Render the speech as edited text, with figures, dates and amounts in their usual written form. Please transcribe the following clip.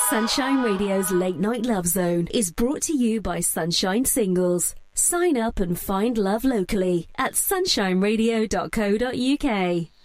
Sunshine Radio's Late Night Love Zone is brought to you by Sunshine Singles. Sign up and find love locally at sunshineradio.co.uk.